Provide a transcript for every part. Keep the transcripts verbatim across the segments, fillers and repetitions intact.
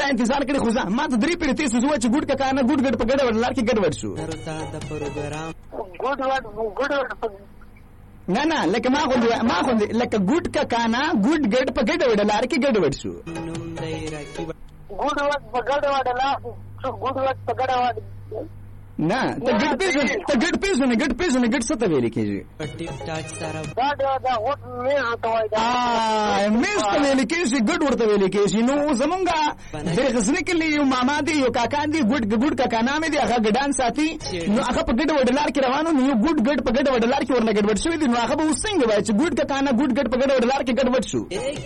انتظار کړي خو ځه ما ته درې پیړۍ تېر شو چې ګوډ کا کانه ګوډ ګډ په ګډه وډ لار کې ګډ وډ شو ګډ وډ ګډ وډ نه نه لکه ما غوندې ما غوندې لکه ګوډ کا کانه ګوډ ګډ په ګډه وډ لار کې ګډ وډ شو ګډ وډ په ګډه وډ لار ګډ وډ په ګډه وډ نه ته ګډ پیژنې ته ګډ پیژنې ګډ پیژنې ګډ څه ته ویل کېږي دا دا وټ مې ته وای دا مېز ته ویل کېږي ګډ ورته ویل کېږي نو زمونږه د غزني کلي یو ماما دی یو کاکا دی ګډ ګډ کاکا نام دی هغه ګډان ساتي نو هغه په ګډ وډ لار کې روانو نو ګډ ګډ په ګډ وډ لار کې ورنه ګډ وډ شوی دی نو هغه به وسنګ وای چې ګډ کاکا نه ګډ ګډ په ګډ وډ لار کې ګډ وډ شو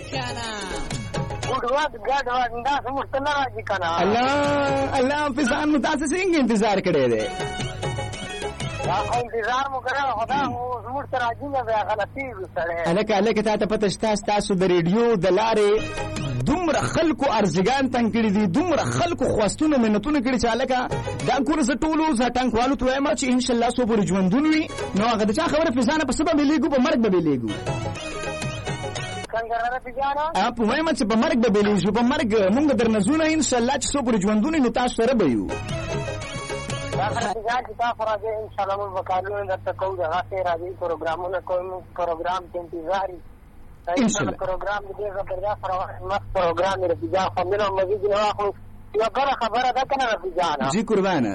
الله الله فزان متاسس څنګه انتظار کړی دی دا انتظار مو کړو خدا زموږ تر راځي نه بیا غلطي وسړې الکه الکه ته پته شته تاسو د ریډیو د لارې دومره خلکو ارزګان تنګ کړي دي دومره خلکو خواستونه منتونه کړي چې الکه دا کور ز ټولو ز ټنګ والو ته ما چې ان شاء الله سو پورې ژوندون وي نو هغه د چا خبره فزانه په سبب لیګو په مرګ به لیګو څنګه را پیژانا اپ وایم چې په مرګ به لیګو په مرګ مونږ درنزونه ان شاء الله چې سو پورې ژوندون نو تاسو سره به یو دا ځان چې تاسو راځي ان شاء الله موږ وکړو درته کوو دا غاټه راځي پروګرامونه کوم پروګرام ته انتظار ان شاء الله پروګرام دې زبردست راوړم مخ پروګرام دې بیا فهمنه مزید نه واخلو یو بل خبره ده کنه رفیجانا جی قربانه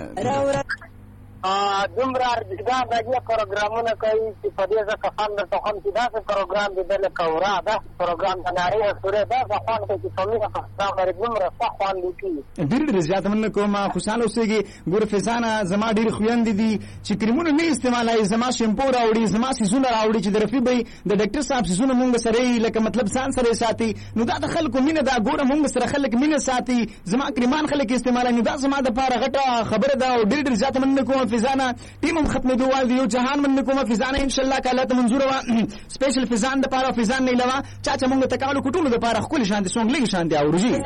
ا دومره ارزګان راځي پروګرامونه کوي چې په دې ځکه فهم درته کوم چې دا پروګرام دې بل کورا دا پروګرام د ناری سره دا ځخوان کې چې څومره فهم لري دومره صحوان لیکي ډېر ډېر زیات من کوم خوشاله اوسېږي ګور فزانه زما ډېر خويندې دي چې کریمونه نه استعمالای زما شیمپو راوړي زما سيزونه راوړي چې د رفي بي د ډاکټر صاحب سيزونه مونږ سره لکه مطلب ځان سره ساتي نو دا د خلکو مینه دا ګور مونږ سره خلک مینه ساتي زما کریمان خلک استعمالای نو دا زما د پاره غټه خبره ده او ډېر ډېر زیات من کوم فزانه ټیم هم ختمې دوه یو جهان من کوم فزانه ان شاء الله کله ته منظور وا سپیشل فزان د پاره فزان نه لوا چا چې مونږ ته کالو کوټونو د پاره خپل شان دي سونګ لګي شان دي او رجی